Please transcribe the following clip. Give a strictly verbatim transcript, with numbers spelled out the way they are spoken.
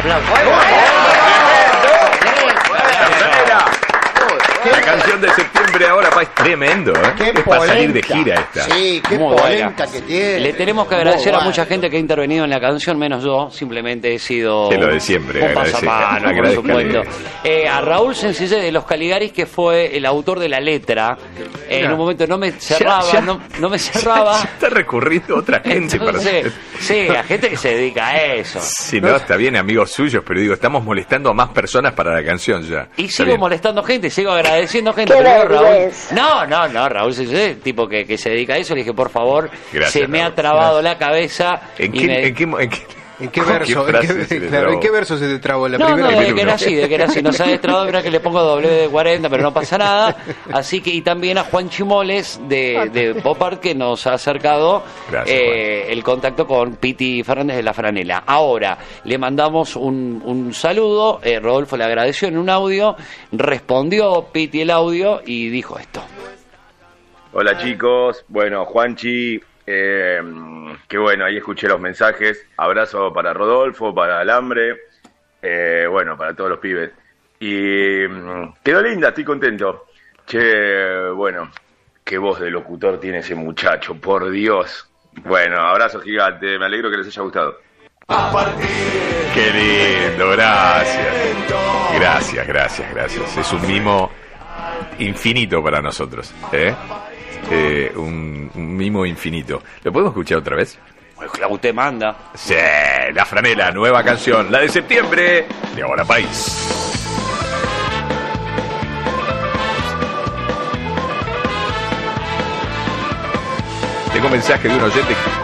Aplausos. La canción de septiembre ahora pa, es tremendo, ¿eh? Qué es para salir de polenta. gira esta. Sí, qué Muy polenta buena. que tiene. Le tenemos que agradecer Muy a mucha bueno. gente que ha intervenido en la canción, menos yo. Simplemente he sido Que lo de siempre, un agradece- pasamano, por agradezcale. supuesto. Eh, a Raúl Sencille de Los Caligaris, que fue el autor de la letra. Eh, en un momento no me cerraba, ya. no, no me cerraba. Ya, ya está recurriendo otra gente Entonces, para... sí, la gente que se dedica a eso. Si no, está bien, amigos suyos, pero digo, estamos molestando a más personas para la canción ya. Y Está sigo bien. molestando gente, sigo agradeciendo gente. Qué Primero Raúl. vergüenza. No, no, no, Raúl Sencille, tipo que, que se dedica a eso. Le dije, por favor, Gracias, se me Raúl. ha trabado la cabeza. ¿En y qué, me- en qué, en qué, ¿En qué con verso? ¿En frase qué, se le claro, trabó? ¿en qué verso se te trabó la No, primera? no, El de que era uno. así, de que era así. Nos ha destrabado, mira que le pongo doble de cuarenta, pero no pasa nada. Así que, y también a Juan Chimoles de, de Pop Art, que nos ha acercado Gracias, eh, el contacto con Piti Fernández de La Franela. Ahora, le mandamos un, un saludo, eh, Rodolfo le agradeció en un audio, respondió Piti el audio y dijo esto. Hola chicos, bueno, Juanchi, eh, que bueno, ahí escuché los mensajes, abrazo para Rodolfo, para Alambre, eh, bueno, para todos los pibes. Y mm, quedó linda, estoy contento. Che, bueno, qué voz de locutor tiene ese muchacho, por Dios. Bueno, abrazo gigante, me alegro que les haya gustado. Qué lindo, gracias. Gracias, gracias, gracias. Es un mimo infinito para nosotros, ¿eh? Eh, un, un mimo infinito. ¿Lo podemos escuchar otra vez? La usted manda. Sí, La Franela, nueva canción, la de septiembre, de Ahora País. Tengo un mensaje de un oyente